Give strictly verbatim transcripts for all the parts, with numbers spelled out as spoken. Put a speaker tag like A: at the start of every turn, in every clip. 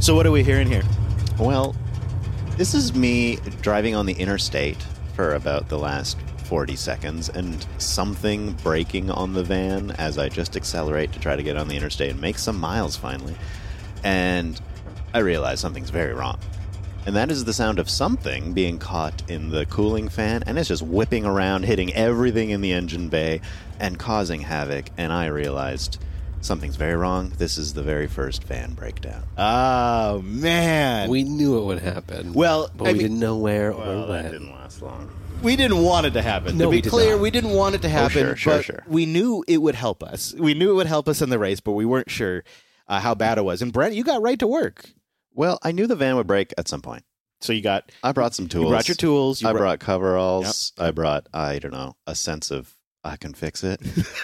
A: So what are we hearing here?
B: Well, this is me driving on the interstate for about the last forty seconds and something braking on the van as I just accelerate to try to get on the interstate and make some miles finally. And I realize something's very wrong. And that is the sound of something being caught in the cooling fan, and it's just whipping around, hitting everything in the engine bay and causing havoc. And I realized something's very wrong. This is the very first van breakdown.
A: Oh, man.
C: We knew it would happen.
A: Well,
C: but
A: I
C: we
A: mean-
C: didn't know where
B: Well,
C: or
B: that
C: when.
B: didn't last long.
A: We didn't want it to happen.
C: No,
A: to be
C: we did
A: clear,
C: not.
A: we didn't want it to happen,
B: sure, sure,
A: but
B: sure.
A: we knew it would help us. We knew it would help us in the race, but we weren't sure uh, how bad it was. And Brent, you got right to work.
B: Well, I knew the van would break at some point.
A: So you got
B: I brought some tools.
A: you brought your tools. You
B: I
A: brought-
B: brought coveralls. I brought, I don't know, a sense of I can fix it.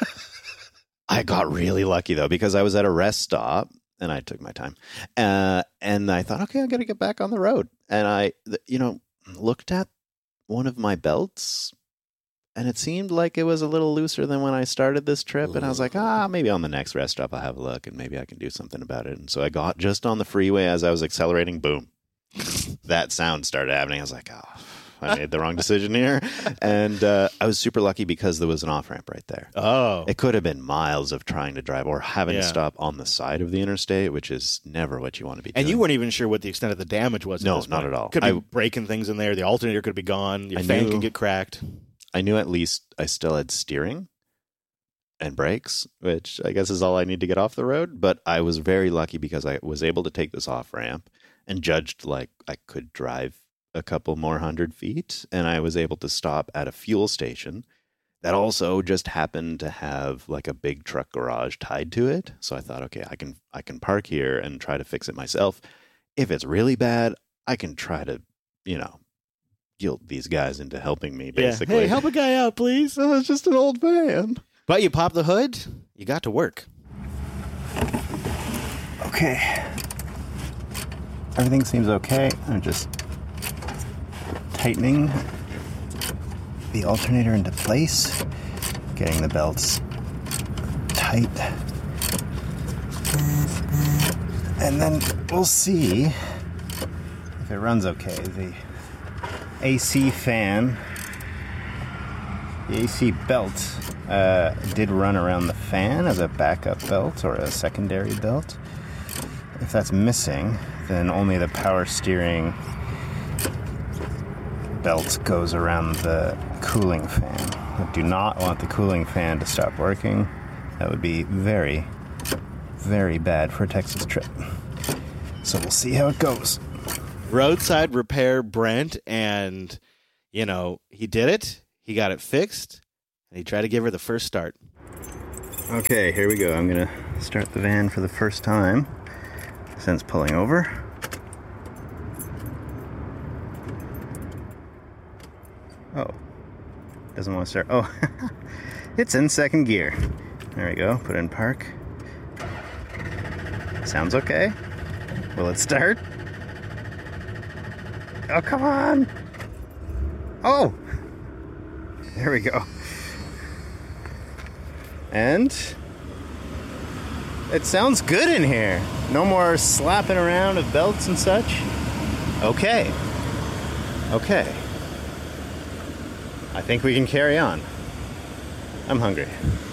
B: I got really lucky, though, because I was at a rest stop, and I took my time. Uh, and I thought, okay, I got to get back on the road. And I, th- you know, looked at one of my belts, and it seemed like it was a little looser than when I started this trip. And I was like, ah, maybe on the next rest stop I'll have a look, and maybe I can do something about it. And so I got just on the freeway as I was accelerating, boom. That sound started happening. I was like, oh, I made the wrong decision here. And uh, I was super lucky because there was an off-ramp right there.
A: Oh.
B: It could have been miles of trying to drive or having
A: Yeah.
B: to stop on the side of the interstate, which is never what you want to be
A: And
B: doing.
A: you weren't even sure what the extent of the damage was. At
B: No,
A: this
B: not
A: point.
B: at all.
A: Could be
B: I-
A: breaking things in there. The alternator could be gone. Your
B: I
A: fan
B: knew-
A: could get cracked.
B: I knew at least I still had steering and brakes, which I guess is all I need to get off the road. But I was very lucky because I was able to take this off-ramp and judged like I could drive a couple more hundred feet. And I was able to stop at a fuel station that also just happened to have like a big truck garage tied to it. So I thought, okay, I can I can park here and try to fix it myself. If it's really bad, I can try to, you know, guilt these guys into helping me, basically.
A: Yeah. Hey, help a guy out, please.
B: So it's just an old van.
A: But you pop the hood, you got to work.
B: Okay. Everything seems okay. I'm just tightening the alternator into place, getting the belts tight. And then we'll see if it runs okay. The A C fan, the A C belt uh, did run around the fan as a backup belt or a secondary belt. If that's missing, then only the power steering belt goes around the cooling fan. I do not want the cooling fan to stop working. That would be very, very bad for a Texas trip. So we'll see how it goes.
A: Roadside repair Brent, and, you know, he did it. He got it fixed, and he tried to give her the first start.
B: Okay, here we go. I'm going to start the van for the first time since pulling over. Oh, doesn't want to start. Oh, it's in second gear. There we go. Put it in park. Sounds okay. Will it start? Oh, come on. Oh, there we go. And it sounds good in here. No more slapping around of belts and such. Okay. Okay. I think we can carry on. I'm hungry.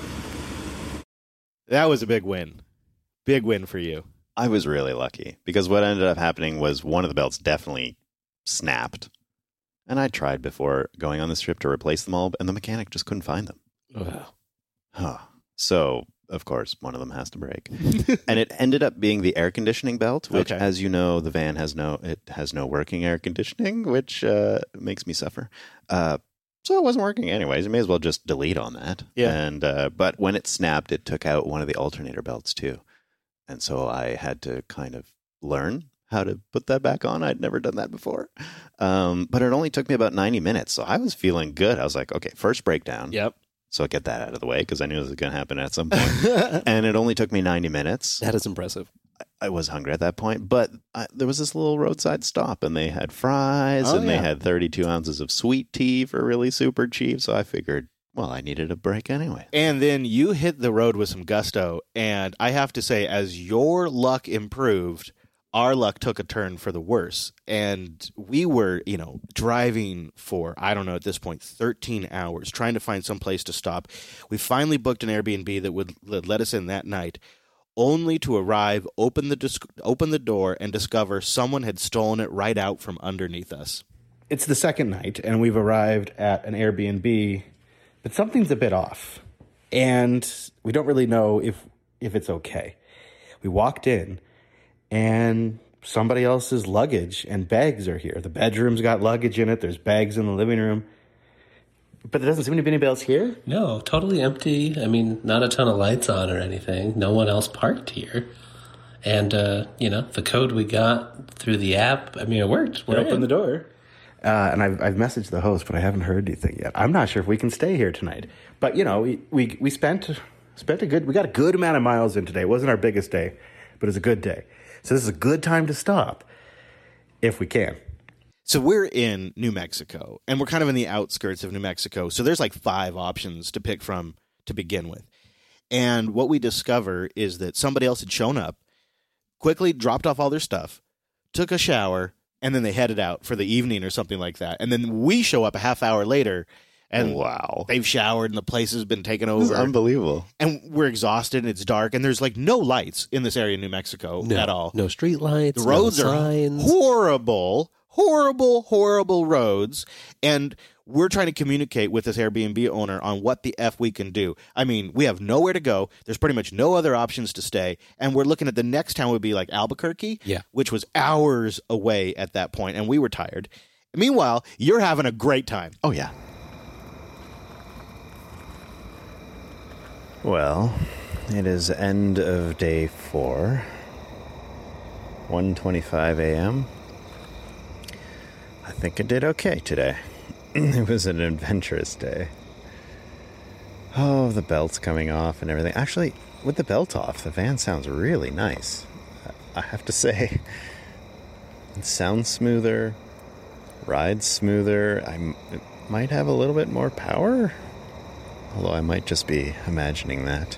A: That was a big win. Big win for you.
B: I was really lucky because what ended up happening was one of the belts definitely snapped. And I tried before going on this trip to replace them all, and the mechanic just couldn't find them.
C: Wow.
B: Huh. So, of course, one of them has to break. And it ended up being the air conditioning belt, which,
A: Okay.
B: as you know, the van has no it has no working air conditioning, which uh, makes me suffer. Uh, so it wasn't working anyways. You may as well just delete on that.
A: Yeah.
B: And uh, but when it snapped, it took out one of the alternator belts too, and so I had to kind of learn how to put that back on. I'd never done that before. Um, but it only took me about ninety minutes, so I was feeling good. I was like, okay, first breakdown.
A: Yep.
B: So I get that out of the way because I knew it was going to happen at some point. And it only took me ninety minutes.
C: That is impressive.
B: I was hungry at that point, but I, there was this little roadside stop, and they had fries,
A: Oh,
B: and they
A: yeah.
B: had thirty-two ounces of sweet tea for really super cheap. So I figured, well, I needed a break anyway.
A: And then you hit the road with some gusto, and I have to say, as your luck improved, our luck took a turn for the worse. And we were, you know, driving for, I don't know, at this point, thirteen hours, trying to find some place to stop. We finally booked an Airbnb that would let us in that night, only to arrive, open the dis- open the door, and discover someone had stolen it right out from underneath us. It's the second night, and we've arrived at an Airbnb, but something's a bit off. And we don't really know if if it's okay. We walked in, and somebody else's luggage and bags are here. The bedroom's got luggage in it. There's bags in the living room. But there doesn't seem to be anybody else here.
C: No, totally empty. I mean, not a ton of lights on or anything. No one else parked here. And, uh, you know, the code we got through the app, I mean, it worked.
A: We opened the door. Uh, and I've, I've messaged the host, but I haven't heard anything yet. I'm not sure if we can stay here tonight. But, you know, we, we, we spent spent a good, we got a good amount of miles in today. It wasn't our biggest day, but it was a good day. So this is a good time to stop if we can. So we're in New Mexico, and we're kind of in the outskirts of New Mexico. So there's like five options to pick from to begin with. And what we discover is that somebody else had shown up, quickly dropped off all their stuff, took a shower, and then they headed out for the evening or something like that. And then we show up a half hour later, and
B: wow,
A: they've showered, and the place has been taken
B: This is
A: over.
B: unbelievable.
A: And we're exhausted, and it's dark, and there's like no lights in this area of New Mexico
C: no,
A: at all.
C: No street lights,
A: The roads
C: no
A: are
C: signs.
A: horrible, horrible, horrible roads. And we're trying to communicate with this Airbnb owner on what the F we can do. I mean, we have nowhere to go. There's pretty much no other options to stay. And we're looking at the next town would be like Albuquerque,
C: Yeah.
A: which was hours away at that point, and we were tired. Meanwhile, you're having a great time.
B: Oh, yeah. Well, it is end of day four, one twenty-five a.m. I think I did okay today. It was an adventurous day. Oh, the belt's coming off and everything. Actually, with the belt off, the van sounds really nice. I have to say, it sounds smoother, rides smoother. I m- it might have a little bit more power, although I might just be imagining that.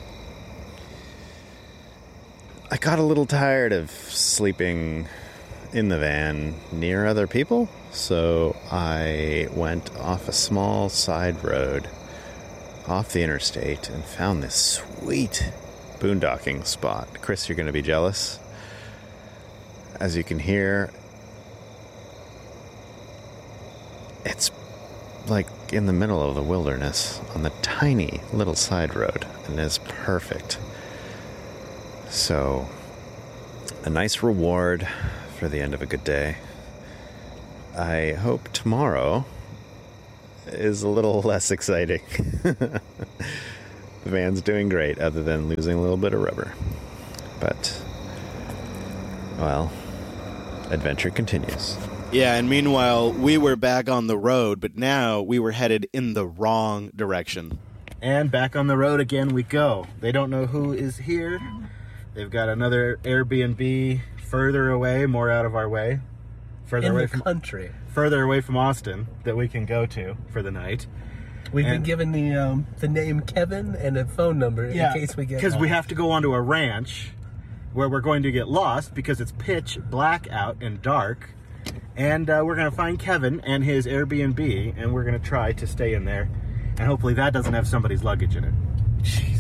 B: I got a little tired of sleeping in the van near other people, so I went off a small side road off the interstate and found this sweet boondocking spot. Chris, you're going to be jealous. As you can hear, it's like in the middle of the wilderness on the tiny little side road, and is perfect. So, a nice reward for the end of a good day. I hope tomorrow is a little less exciting. The van's doing great, other than losing a little bit of rubber. But, well, adventure continues.
A: Yeah, and meanwhile, we were back on the road, but now we were headed in the wrong direction. And back on the road again we go. They don't know who is here. They've got another Airbnb further away, more out of our way. Further
D: in
A: away
D: the
A: from
D: country.
A: further away from Austin that we can go to for the night.
D: We've
A: And-
D: been given the um, the name Kevin and a phone number in case we get
A: because we
D: lost.
A: have to go onto a ranch where we're going to get lost because it's pitch black out and dark. And uh, we're going to find Kevin and his Airbnb, and we're going to try to stay in there. And hopefully that doesn't have somebody's luggage in it. Jeez.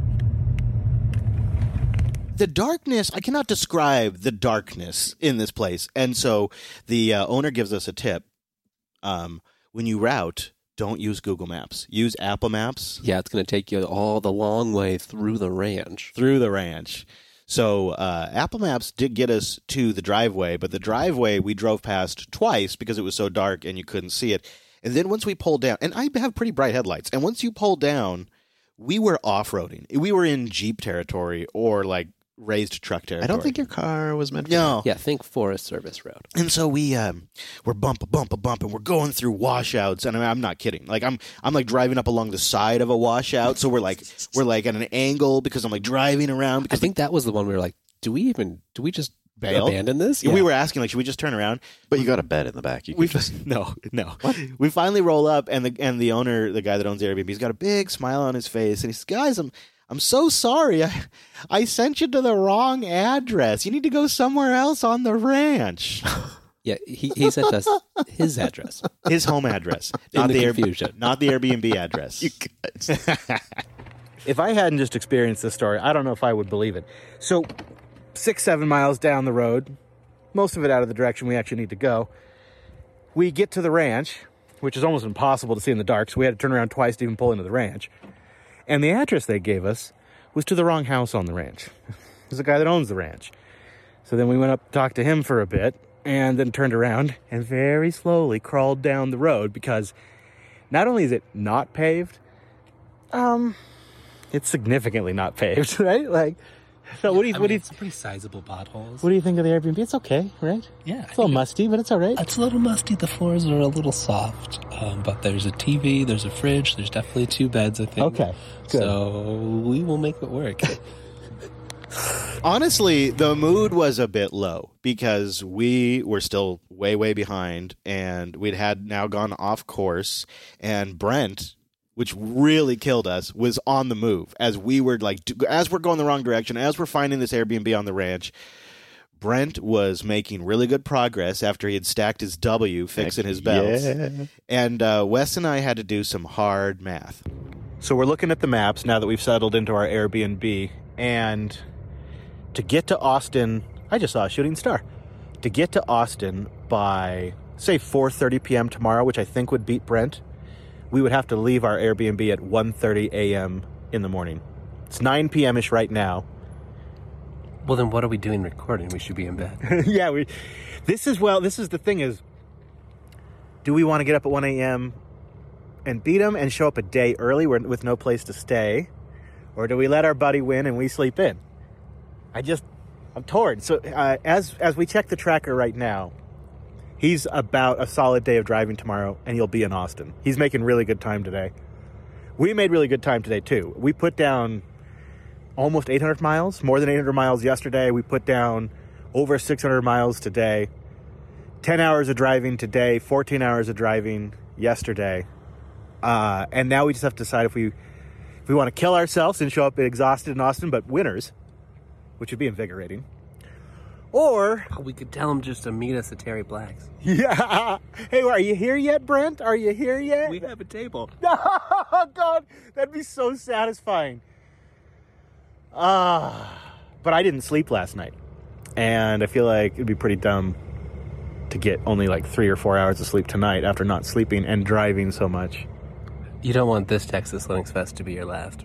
A: The darkness, I cannot describe the darkness in this place. And so the uh, owner gives us a tip. Um, when you route, don't use Google Maps. Use Apple Maps
C: Yeah, it's going to take you all the long way through the ranch.
A: through the ranch. So uh, Apple Maps did get us to the driveway, but the driveway we drove past twice because it was so dark and you couldn't see it. And then once we pulled down, and I have pretty bright headlights, and once you pull down, we were off-roading. We were in Jeep territory or like raised truck territory.
B: I don't think your car was meant for
A: No.
C: Yeah, think Forest Service Road.
A: And so we um, we're bump a bump a bump, and we're going through washouts. And I mean, I'm not kidding. Like I'm I'm like driving up along the side of a washout. So we're like we're like at an angle because I'm like driving around
C: I
A: because
C: think that was the one we were like, do we even, do we just
A: Bail?
C: abandon this?
A: we were asking like, should we just turn around?
B: But you got a bed in the back. You
A: We
B: could just...
A: no no. We finally roll up, and the and the owner, the guy that owns the Airbnb, he's got a big smile on his face, and he says, "Guys, I'm I'm so sorry. I, I sent you to the wrong address. You need to go somewhere else on the ranch.
E: Yeah, he, he sent us his address.
A: His home address.
E: In
A: not
E: the
A: Air-
E: confusion.
A: not the Airbnb address.
B: You guys.
F: If I hadn't just experienced this story, I don't know if I would believe it. So, six, seven miles down the road, most of it out of the direction we actually need to go, we get to the ranch, which is almost impossible to see in the dark, so we had to turn around twice to even pull into the ranch. And the address they gave us was to the wrong house on the ranch. There's a guy that owns the ranch. So then we went up to talk to him for a bit, and then turned around and very slowly crawled down the road, because not only is it not paved, um, it's significantly not paved, right? Like, so what do you,
C: I
F: what
C: mean,
F: do you,
C: it's pretty sizable potholes.
F: what do you think of the Airbnb? It's okay, right?
C: Yeah,
F: It's a little musty, but it's all right.
C: It's a little musty. The floors are a little soft, um, but there's a T V, there's a fridge, there's definitely two beds, I think.
F: Okay, good.
C: So we will make it work.
A: Honestly, the mood was a bit low because we were still way, way behind, and we'd had now gone off course, and Brent, which really killed us, was on the move as we were like, as we're going the wrong direction, as we're finding this Airbnb on the ranch. Brent was making really good progress after he had stacked his W, fixing his belts.
B: Yeah.
A: And uh, Wes and I had to do some hard math. So we're looking at the maps now that we've settled into our Airbnb, and to get to Austin, I just saw a shooting star. To get to Austin by, say, four thirty p.m. tomorrow, which I think would beat Brent, we would have to leave our Airbnb at one thirty a.m. in the morning. It's nine p.m.-ish right now.
C: Well, then what are we doing recording? We should be in bed.
F: Yeah, we. This is, well, this is the thing is, do we want to get up at one a.m. and beat them and show up a day early with no place to stay? Or do we let our buddy win and we sleep in? I just, I'm torn. So uh, as as we check the tracker right now, he's about a solid day of driving tomorrow, and he'll be in Austin. He's making really good time today. We made really good time today, too. We put down almost eight hundred miles, more than eight hundred miles yesterday. We put down over six hundred miles today. ten hours of driving today, fourteen hours of driving yesterday. Uh, and now we just have to decide if we if we want to kill ourselves and show up exhausted in Austin, but winners, which would be invigorating. Or,
C: We could tell him just to meet us at Terry Black's.
F: yeah. Hey, are you here yet, Brent? Are you here yet?
C: We have a table.
F: Oh, God, that'd be so satisfying. Ah, but I didn't sleep last night, and I feel like it'd be pretty dumb to get only like three or four hours of sleep tonight after not sleeping and driving so much.
C: You don't want this Texas Links Fest to be your last.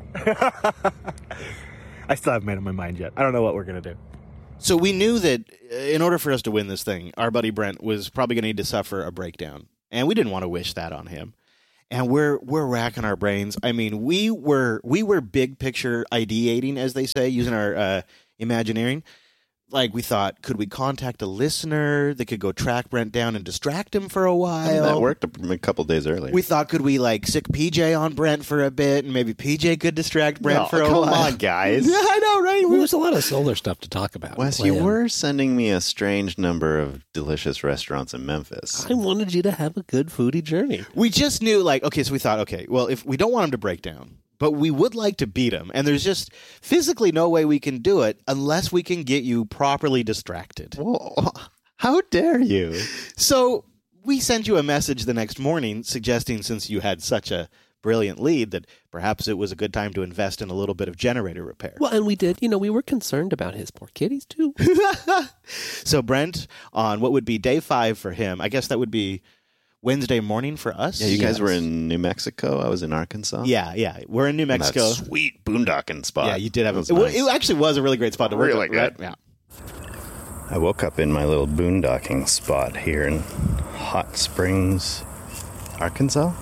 F: I still haven't made up my mind yet. I don't know what we're gonna do.
A: So we knew that in order for us to win this thing, our buddy Brent was probably going to need to suffer a breakdown, and we didn't want to wish that on him. And we're we're racking our brains. I mean, we were we were big picture ideating, as they say, using our uh, Imagineering. Like, we thought, could we contact a listener that could go track Brent down and distract him for a while?
B: That worked a, a couple days earlier.
A: We thought, could we like sick P J on Brent for a bit, and maybe P J could distract Brent
B: No,
A: for a
B: come
A: while?
B: on, guys.
A: Yeah, I know, right?
E: Well, there's a lot of solar stuff to talk about.
B: Wes,
E: and
B: you
E: plan.
B: were sending me a strange number of delicious restaurants in Memphis.
E: I wanted you to have a good foodie journey.
A: We just knew, like, okay, so we thought, okay, well, if we don't want him to break down, but we would like to beat him, and there's just physically no way we can do it unless we can get you properly distracted.
B: Whoa, how dare you?
A: So we sent you a message the next morning suggesting, since you had such a brilliant lead, that perhaps it was a good time to invest in a little bit of generator repair.
E: Well, and we did. You know, we were concerned about his poor kitties, too.
A: So Brent, on what would be day five for him, I guess that would be Wednesday morning for us.
B: Yeah, you guys
A: Yes.
B: were in New Mexico. I was in Arkansas.
A: Yeah, yeah. We're in New
B: And that
A: Mexico.
B: sweet boondocking spot.
A: Yeah, you did have a,
B: That
A: it,
B: was
A: wa-
B: nice.
A: it actually was a really great spot to work.
B: Really
A: at, right?
B: good.
A: Yeah.
B: I woke up in my little boondocking spot here in Hot Springs, Arkansas.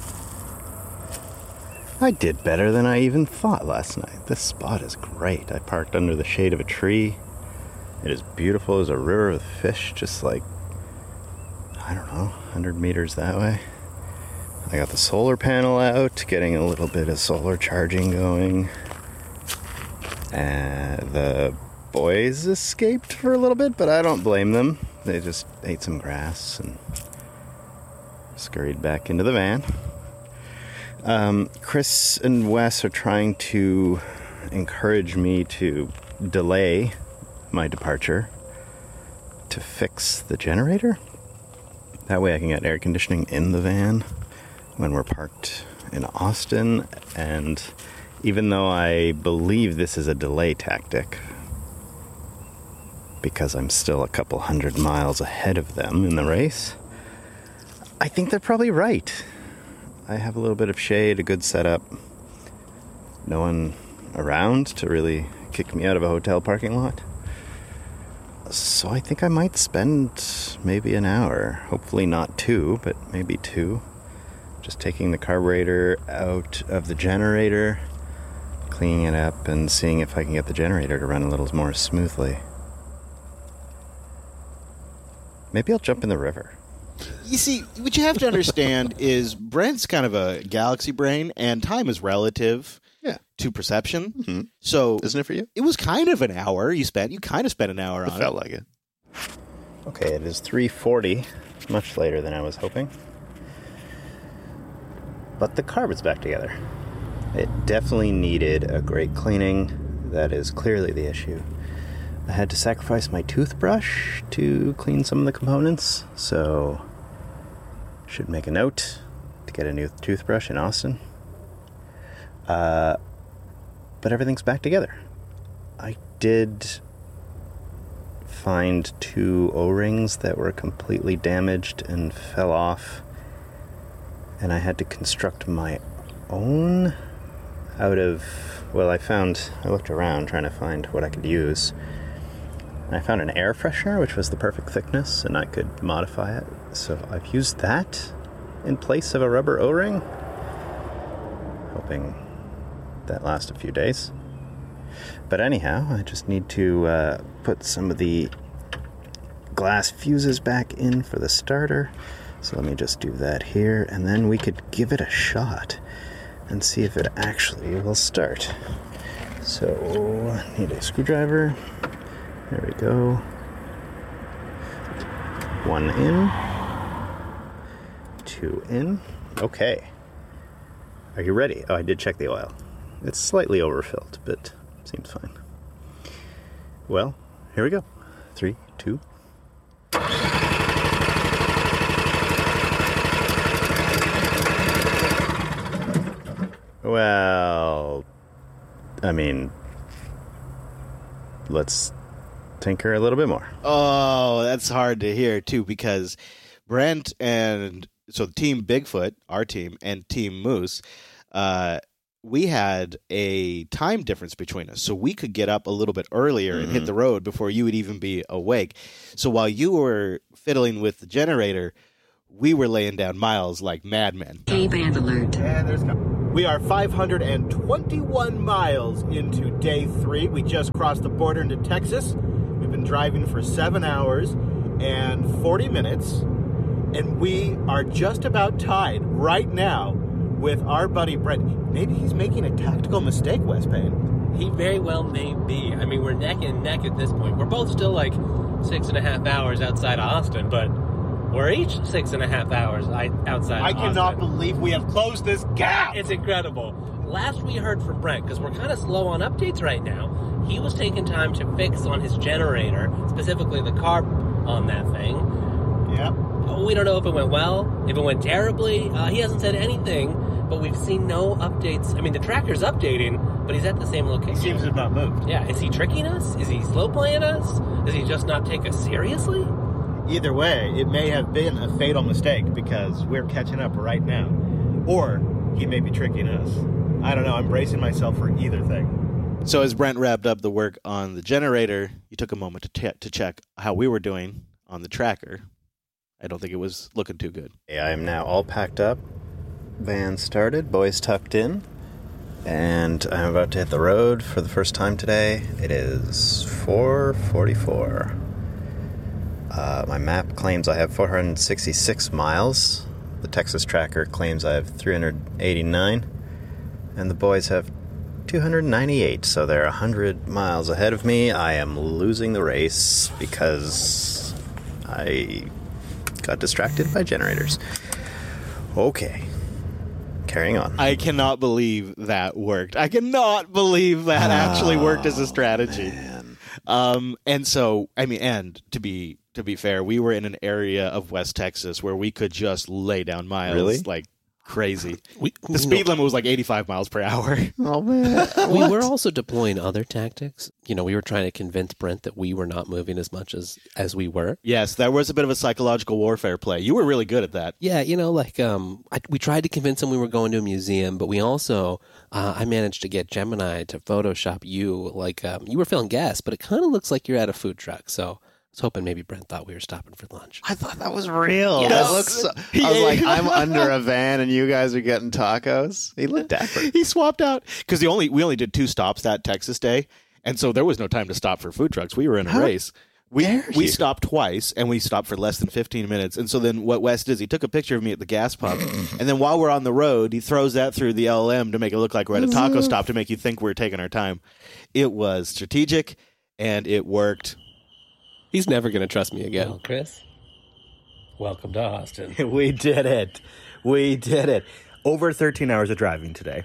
B: I did better than I even thought last night. This spot is great. I parked under the shade of a tree. It is beautiful. There's a river with fish just like, I don't know, one hundred meters that way. I got the solar panel out, getting a little bit of solar charging going. And the boys escaped for a little bit, but I don't blame them. They just ate some grass and scurried back into the van. Um, Chris and Wes are trying to encouraged me to delay my departure to fix the generator. That way I can get air conditioning in the van when we're parked in Austin. And even though I believe this is a delay tactic, because I'm still a couple hundred miles ahead of them in the race, I think they're probably right. I have a little bit of shade, a good setup. No one around to really kick me out of a hotel parking lot. So I think I might spend maybe an hour, hopefully not two, but maybe two, just taking the carburetor out of the generator, cleaning it up, and seeing if I can get the generator to run a little more smoothly. Maybe I'll jump in the river.
A: You see, what you have to understand is Brent's kind of a galaxy brain, and time is relative
B: Yeah.
A: to perception.
B: Mm-hmm.
A: So
B: Isn't it for you?
A: it was kind of an hour you spent. You kind of spent an hour
B: It
A: on
B: felt
A: it.
B: like it. Okay, it is three forty, much later than I was hoping. But the carb is back together. It definitely needed a great cleaning. That is clearly the issue. I had to sacrifice my toothbrush to clean some of the components, so should make a note to get a new toothbrush in Austin. Uh, but everything's back together. I did find two O-rings that were completely damaged and fell off, and I had to construct my own out of, well, I found, I looked around trying to find what I could use. I found an air freshener, which was the perfect thickness, and I could modify it. So I've used that in place of a rubber O-ring, hoping that lasts a few days. But anyhow, I just need to uh, put some of the glass fuses back in for the starter. So let me just do that here, and then we could give it a shot and see if it actually will start. So, need a screwdriver. There we go. One in. Two in. Okay. Are you ready? Oh, I did check the oil. It's slightly overfilled, but seems fine. Well, here we go. Three, two. Well, I mean, let's tinker a little bit more.
A: Oh, that's hard to hear, too, because Brent and, so Team Bigfoot, our team, and Team Moose, uh, we had a time difference between us. So we could get up a little bit earlier mm-hmm. and hit the road before you would even be awake. So while you were fiddling with the generator, we were laying down miles like madmen.
G: K-band alert.
F: And there's we are five hundred twenty-one miles into day three. We just crossed the border into Texas. We've been driving for seven hours and forty minutes, and we are just about tied right now with our buddy Brent. Maybe he's making a tactical mistake, Wes Payne.
C: He very well may be. I mean, we're neck and neck at this point. We're both still like six and a half hours outside of Austin, but we're each six and a half hours outside
F: I
C: of
F: cannot
C: Austin.
F: believe we have closed this gap.
C: It's incredible. Last we heard from Brent, because we're kind of slow on updates right now, he was taking time to fix on his generator, specifically the carb on that thing.
F: Yep.
C: We don't know if it went well, if it went terribly. Uh, he hasn't said anything, but we've seen no updates. I mean, the tracker's updating, but he's at the same location.
F: He seems to have not moved.
C: Yeah, is he tricking us? Is he slow playing us? Does he just not take us seriously?
F: Either way, it may have been a fatal mistake because we're catching up right now. Or he may be tricking us. I don't know. I'm bracing myself for either thing.
A: So as Brent wrapped up the work on the generator, you took a moment to t- to check how we were doing on the tracker. I don't think it was looking too good.
B: I am now all packed up. Van started, boys tucked in, and I'm about to hit the road for the first time today. It is four forty-four. Uh, my map claims I have four hundred sixty-six miles. The Texas tracker claims I have three hundred eighty-nine. And the boys have two hundred ninety-eight, so they're one hundred miles ahead of me. I am losing the race because I got distracted by generators. Okay. Carrying on.
A: I cannot believe that worked. I cannot believe that actually worked as a strategy.
B: Man.
A: Um, and so, I mean, and to be to be fair, we were in an area of West Texas where we could just lay down miles
B: Really?
A: like crazy.
E: We,
A: The speed limit was like eighty-five miles per hour.
B: Oh, man.
E: we were also deploying other tactics. You know, we were trying to convince Brent that we were not moving as much as, as we were.
A: Yes, that was a bit of a psychological warfare play. You were really good at that.
E: Yeah, you know, like um, I, we tried to convince him we were going to a museum, but we also, uh, I managed to get Gemini to Photoshop you like um, you were filling gas, but it kind of looks like you're at a food truck. So I was hoping maybe Brent thought we were stopping for lunch.
B: I thought that was real.
E: Yes.
B: That looks. So, I was like, I'm under a van and you guys are getting tacos. He looked dapper.
A: He swapped out because the only we only did two stops that Texas day, and so there was no time to stop for food trucks. We were in a
B: How
A: race. We
B: dare
A: we
B: you.
A: stopped twice, and we stopped for less than fifteen minutes. And so then what Wes did is he took a picture of me at the gas pump, and then while we're on the road, he throws that through the L L M to make it look like we're at a taco stop to make you think we're taking our time. It was strategic, and it worked.
E: He's never going to trust me again.
C: Well, Chris, welcome to Austin.
F: We did it. We did it. Over thirteen hours of driving today.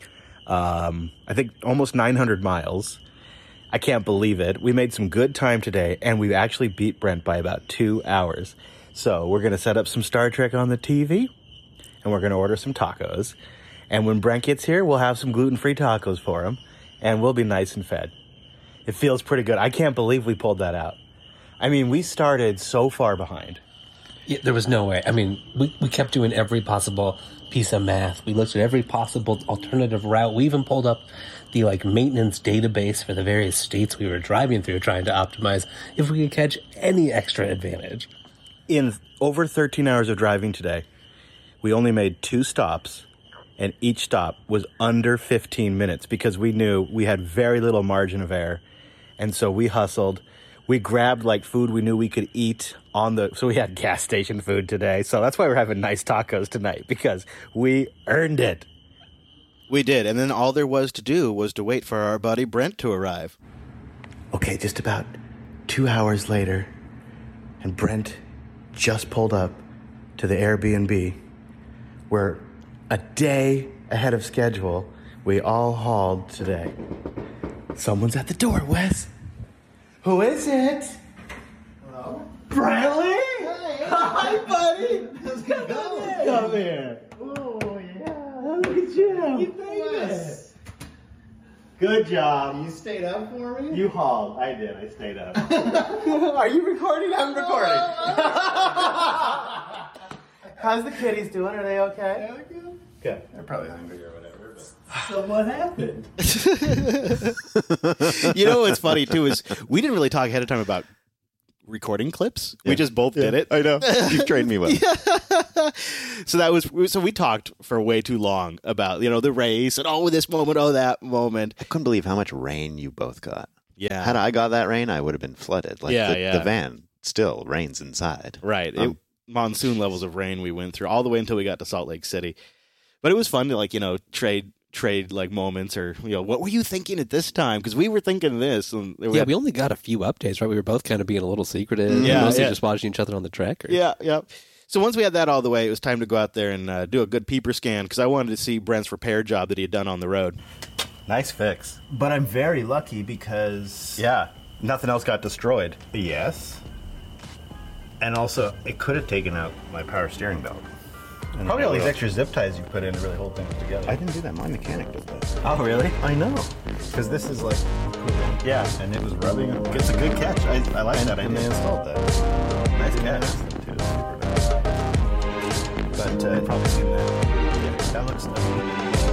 F: Um, I think almost nine hundred miles. I can't believe it. We made some good time today, and we actually beat Brent by about two hours. So we're going to set up some Star Trek on the T V, and we're going to order some tacos. And when Brent gets here, we'll have some gluten-free tacos for him, and we'll be nice and fed. It feels pretty good. I can't believe we pulled that out. I mean, we started so far behind.
C: Yeah, there was no way. I mean, we, we kept doing every possible piece of math. We looked at every possible alternative route. We even pulled up the like maintenance database for the various states we were driving through, trying to optimize if we could catch any extra advantage.
F: In over thirteen hours of driving today, we only made two stops, and each stop was under fifteen minutes because we knew we had very little margin of error. And so we hustled. We grabbed like food we knew we could eat on the, so we had gas station food today. So that's why we're having nice tacos tonight, because we earned it.
A: We did, and then all there was to do was to wait for our buddy Brent to arrive.
F: Okay, just about two hours later, and Brent just pulled up to the Airbnb. We're a day ahead of schedule. We all hauled today. Someone's at the door, Wes. Who is it? Hello? Bradley? Hey, hi, buddy. How's it going? Come here. Oh, yeah. Look at you. You made it. Good job.
G: You stayed up for me?
F: You hauled. I did. I stayed up. Are you recording? I'm recording. How's the kitties doing? Are they okay?
G: Yeah, good.
F: Good.
G: They're probably hungry or whatever. But... So what happened?
A: You know what's funny too is we didn't really talk ahead of time about recording clips. We
B: Yeah.
A: just both did it.
B: I know. You've trained me well.
A: So that was so we talked for way too long about, you know, the race and oh this moment, oh that moment.
B: I couldn't believe how much rain you both got.
A: Yeah.
B: Had I got that rain, I would have been flooded. Like
A: Yeah,
B: the,
A: yeah.
B: the van still rains inside.
A: Right.
B: Um,
A: it, monsoon levels of rain we went through all the way until we got to Salt Lake City. But it was fun to like, you know, trade trade like moments or, you know, what were you thinking at this time? Because we were thinking this. And we
E: Yeah,
A: had-
E: we only got a few updates, right? We were both kind of being a little secretive.
A: Yeah,
E: mostly
A: yeah.
E: just watching each other on the track. Or...
A: Yeah, yeah. So once we had that all the way, it was time to go out there and uh, do a good peeper scan because I wanted to see Brent's repair job that he had done on the road.
F: Nice fix.
G: But I'm very lucky because...
F: Yeah. Nothing else got destroyed.
G: Yes. And also, it could have taken out my power steering belt. And
F: Probably
G: I
F: all these
G: would've-
F: extra zip ties you put in to really hold things together.
G: I didn't do that. My mechanic did that.
F: Oh, really?
G: I know. Because this is like...
F: Yeah.
G: And it was rubbing...
F: It's a good catch. I, I like
G: and,
F: that
G: and they
F: idea.
G: installed that.
F: Nice
G: Yeah,
F: catch.
G: too. Super nice. But uh,
F: Probably seen that.
G: yeah, that looks...